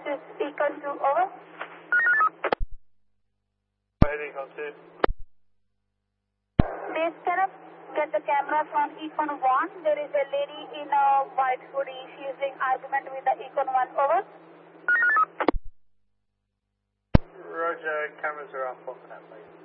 is Econ 2, over. Ahead, Econ 2. Base, can I get the cameras on Econ 1? There is a lady in a white hoodie. She is doing argument with the Econ 1, over. Roger, cameras are up on that, please.